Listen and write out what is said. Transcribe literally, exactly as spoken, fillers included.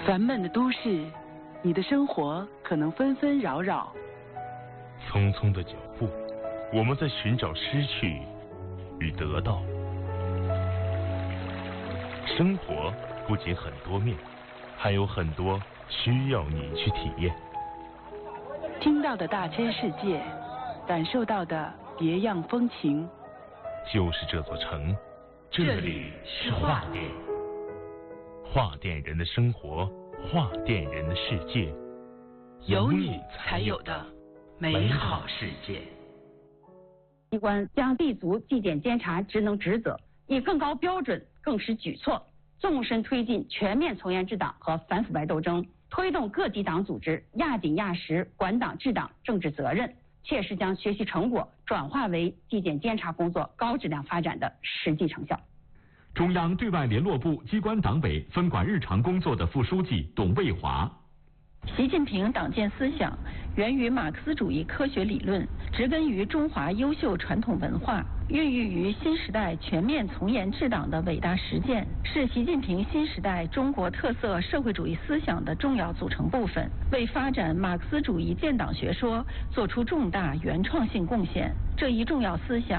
烦闷的都市，你的生活可能纷纷扰扰。 匆匆的脚步，我们在寻找失去与得到。生活不仅很多面，还有很多需要你去体验。 听到的大千世界，感受到的别样风情。 就是这座城，这里是画店。画店人的生活，画店人的世界， 有你才有的美好世界。 机关将立足纪检监察职能职责，以更高标准、更实举措，纵深推进全面从严治党和反腐败斗争，推动各级党组织压紧压实管党治党政治责任，切实将学习成果转化为纪检监察工作高质量发展的实际成效。 中央对外联络部机关党委分管日常工作的副书记董卫华。 习近平党建思想源于马克思主义科学理论，植根于中华优秀传统文化，孕育于新时代全面从严治党的伟大实践，是习近平新时代中国特色社会主义思想的重要组成部分，为发展马克思主义建党学说作出重大原创性贡献。这一重要思想